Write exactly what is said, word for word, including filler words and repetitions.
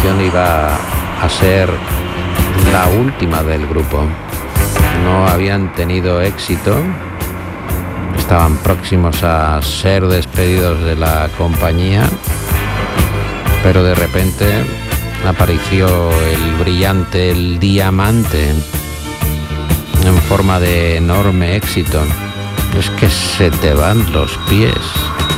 canción iba a ser la última del grupo. No habían tenido éxito, estaban próximos a ser despedidos de la compañía, pero de repente apareció el brillante, el diamante, en forma de enorme éxito. Es que se te van los pies.